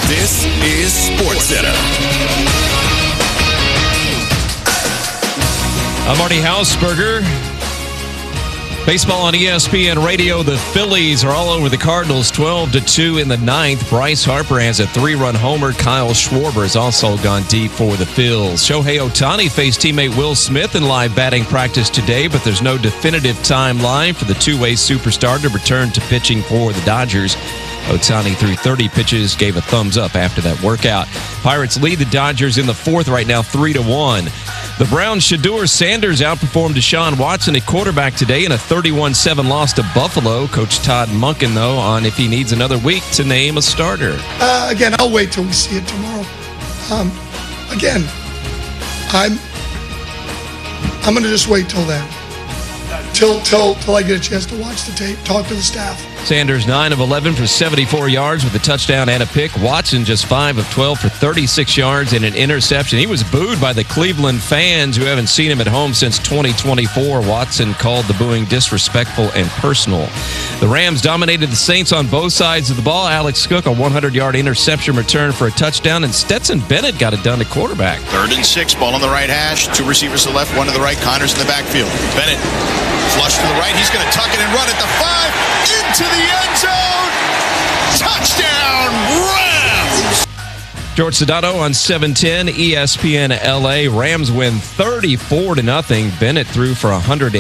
This is SportsCenter. I'm Marty Hausberger. Baseball on ESPN Radio. The Phillies are all over the Cardinals, 12-2 in the ninth. Bryce Harper has a 3-run homer. Kyle Schwarber has also gone deep for the Phils. Shohei Ohtani faced teammate Will Smith in live batting practice today, but there's no definitive timeline for the two-way superstar to return to pitching for the Dodgers. Ohtani threw 30 pitches, gave a thumbs up after that workout. Pirates lead the Dodgers in the fourth right now, 3-1. The Browns' Shedeur Sanders outperformed Deshaun Watson at quarterback today in a 31-7 loss to Buffalo. Coach Todd Monken, though, on if he needs another week to name a starter. Again, I'll wait till we see it tomorrow. Again, I'm going to just wait till then. Till I get a chance to watch the tape, talk to the staff. Sanders 9 of 11 for 74 yards with a touchdown and a pick. Watson just 5 of 12 for 36 yards and an interception. He was booed by the Cleveland fans who haven't seen him at home since 2024. Watson called the booing disrespectful and personal. The Rams dominated the Saints on both sides of the ball. Alex Cook, a 100-yard interception return for a touchdown, and Stetson Bennett got it done at quarterback. 3rd and 6, ball on the right hash. 2 receivers to the left, 1 to the right. Connors in the backfield. Bennett flush to the right. He's going to tuck it and run at the 5. Into the end zone. Touchdown, Rams! George Sedano on 710 ESPN LA. Rams win 34-0. Bennett threw for 100.